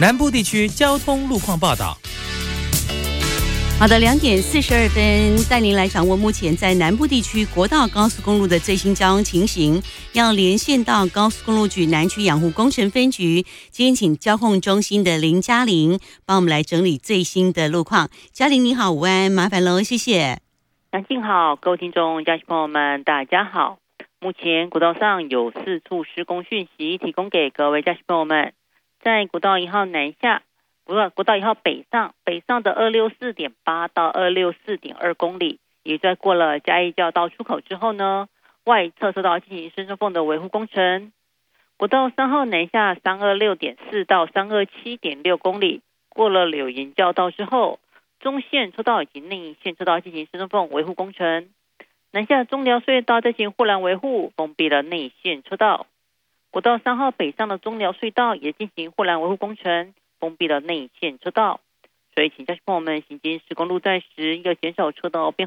南部地区交通路况报道。 好的，2:42带您来掌握目前在南部地区国道高速公路的最新交通情形。要连线到高速公路局南区养护工程分局，今天请交控中心的林嘉玲帮我们来整理最新的路况。嘉玲你好，午安，麻烦喽，谢谢。 杨静好，各位听众、家亲朋友们，大家好。目前国道上有4处施工讯息提供给各位家亲朋友们。在国道1号南下，国道1号北上的264.8到264.2公里，也在过了嘉义交道出口之后呢，外侧车道进行深中缝的维护工程。国道3号南下326.4到327.6公里，过了柳营交道之后，中线车道以及内线车道进行深中缝维护工程。南下中寮隧道进行护栏维护，封闭了内线车道。国道3号北上的中寮隧道也进行护栏维护工程，封闭了内线车道。所以请家亲朋友们行经施工路段时，要减少车道变